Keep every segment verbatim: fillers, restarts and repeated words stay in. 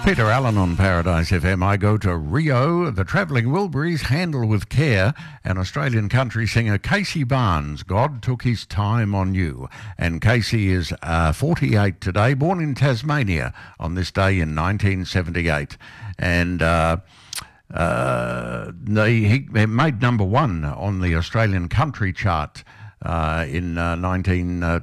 Peter Allen on Paradise F M. I go to Rio. The Travelling Wilburys handle with care, and Australian country singer Casey Barnes, God Took His Time on You. And Casey is uh, forty-eight today, born in Tasmania on this day in nineteen seventy-eight. And uh, uh, they, he made number one on the Australian country chart uh, in uh, nineteen, uh,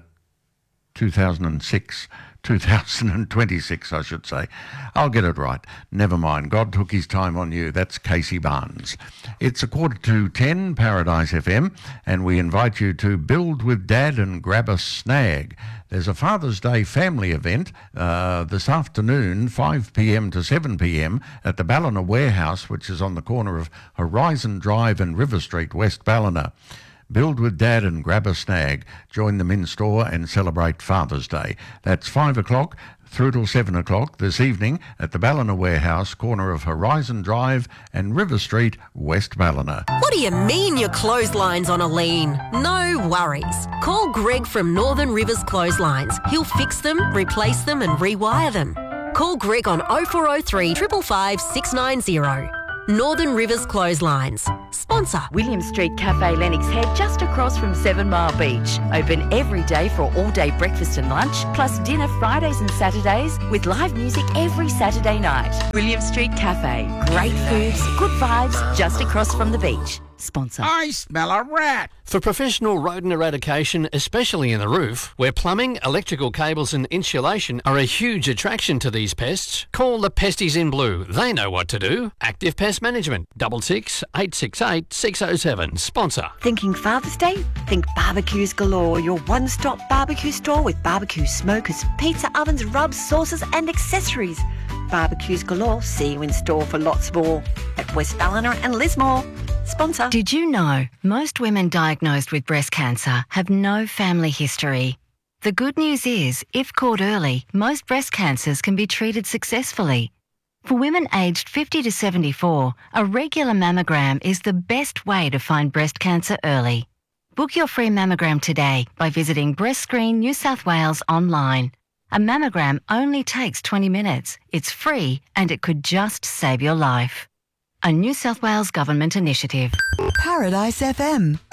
two thousand six. two thousand twenty-six, I should say. I'll get it right. Never mind. God Took His Time on You. That's Casey Barnes. It's a quarter to ten, Paradise F M, and we invite you to build with Dad and grab a snag. There's a Father's Day family event uh, this afternoon, five p.m. to seven p.m. at the Ballina Warehouse, which is on the corner of Horizon Drive and River Street, West Ballina. Build with Dad and grab a snag. Join them in store and celebrate Father's Day. That's five o'clock through till seven o'clock this evening at the Ballina Warehouse, corner of Horizon Drive and River Street, West Ballina. What do you mean your clothesline's on a lean? No worries. Call Greg from Northern Rivers Clotheslines. He'll fix them, replace them and rewire them. Call Greg on oh four oh three, five five five, six nine oh. Northern Rivers Clotheslines. Sponsor. William Street Cafe Lennox Head, just across from Seven Mile Beach. Open every day for all-day breakfast and lunch, plus dinner Fridays and Saturdays, with live music every Saturday night. William Street Cafe. Great foods, good vibes, just across from the beach. Sponsor. I smell a rat. For professional rodent eradication, especially in the roof, where plumbing, electrical cables and insulation are a huge attraction to these pests, call the Pesties in Blue. They know what to do. Active Pest Management. Double six, eight six eight, six oh seven. Sponsor. Thinking Father's Day? Think Barbecues Galore, your one-stop barbecue store with barbecue smokers, pizza ovens, rubs, sauces and accessories. Barbecues Galore, see you in store for lots more at West Ballina and Lismore. Sponsor. Did you know most women diagnosed with breast cancer have no family history? The good news is, if caught early, most breast cancers can be treated successfully. For women aged fifty to seventy-four, a regular mammogram is the best way to find breast cancer early. Book your free mammogram today by visiting Breast Screen New South Wales online. A mammogram only takes twenty minutes. It's free and it could just save your life. A New South Wales Government initiative. Paradise F M.